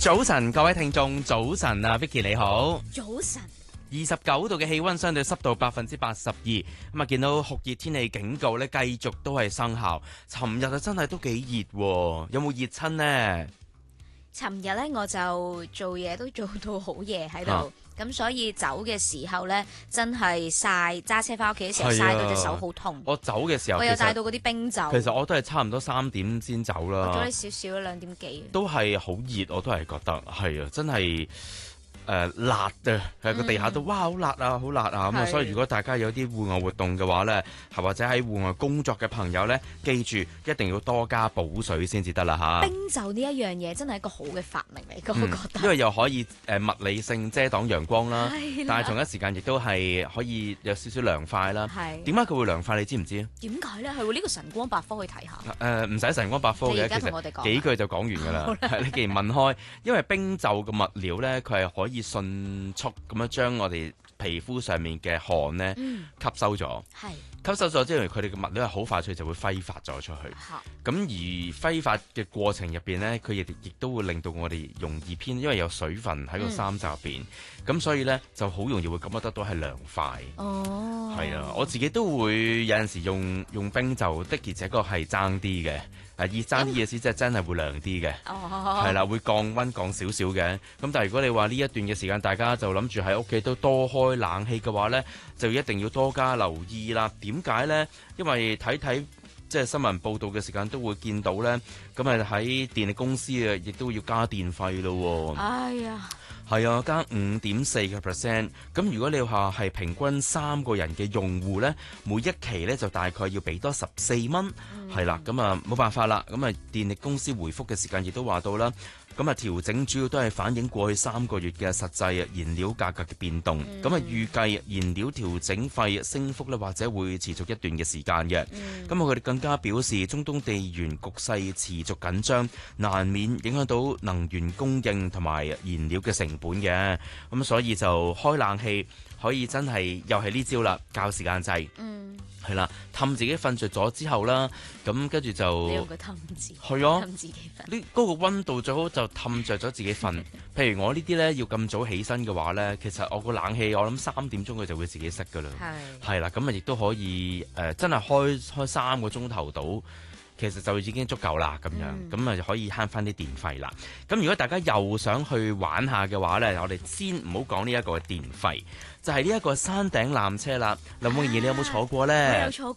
早晨，各位聽眾，早晨啊 ，Vicky 你好。 早晨。 29度嘅氣溫，相對濕度82%。咁啊，見到酷熱天氣警告咧，繼續都係生效。尋日啊，真係都幾熱喎，有冇熱親呢？ 尋日咧我就做嘢都做到好夜喺度，咁所以走嘅時候咧，真係曬，揸車翻屋企嘅時候曬到隻手好痛。 我走嘅時候， 我有帶到嗰啲冰袖。 其實我都係差唔多3點先走啦。 我早你少少2點幾。都係好熱，我都係覺得係啊，真係。辣嘅，喺個地下度，哇，好辣啊，好辣啊！咁啊，所以如果大家有啲戶外活動嘅話呢，係或者喺戶外工作嘅朋友呢，記住一定要多加補水先至得啦嚇。 冰袖呢一樣嘢真係一個好嘅發明嚟，我覺得。 因為又可以物理性遮擋陽光啦，但係同一時間亦都係可以有少少涼快啦。點解佢會涼快？你知唔知啊？點解呢？係喎，呢個晨光百科去睇下。唔使晨光百科嘅，其實幾句就講完㗎啦。你既然問開，因為冰袖嘅物料呢，佢係可以迅速咁樣將我哋皮膚上面嘅汗呢吸收咗，吸收咗之後，佢哋嘅物料係好快脆就會揮發咗出去。咁而揮發嘅過程入邊呢，佢亦都會令到我哋容易偏，因為有水分喺個衫袖入邊，咁所以呢就好容易會感覺得到係涼快。係啊，我自己都會有陣時用冰袖的，而且確係爭啲嘅。熱爭啲嘅意思真係會涼啲嘅，係啦，會降溫降少少嘅。咁但係如果你話呢一段嘅時間，大家就諗住喺屋企都多開冷氣嘅話呢，就一定要多加留意啦。點解呢？因為睇即係新聞報道嘅時間都會見到呢，咁啊喺電力公司啊，亦都要加電費咯。哎呀！係啊，加5.4%。咁如果你話係平均3個人嘅用戶呢，每一期呢就大概要俾多14蚊。係啦，咁啊冇辦法啦。咁啊電力公司回覆嘅時間亦都話到啦。咁啊調整主要都係反映過去3個月嘅實際燃料價格嘅變動。咁啊預計燃料調整費升幅呢，或者會持續一段嘅時間嘅。咁啊佢哋更加表示，中東地緣局勢持續緊張，難免影響到能源供應同埋燃料嘅成本嘅。咁所以就開冷氣可以真係又係呢招啦，較時間制。係啦，氹自己瞓着咗之後啦，咁跟住就你用個氹字， 係啊， 氹自己瞓。 呢嗰個溫度最好就氹着咗自己瞓。譬如我呢啲呢，要咁早起身嘅話呢，其實我個冷氣我諗3點鐘佢就會自己熄㗎啦。係啦，咁啊亦都可以真係開3個鐘頭到。其實就已經足夠啦，咁樣咁啊可以慳翻啲電費啦。咁如果大家又想去玩下嘅話呢，我哋先唔好講呢一個電費，就係呢一個山頂纜車啦。林詠儀，你有冇坐過呢？ 我有坐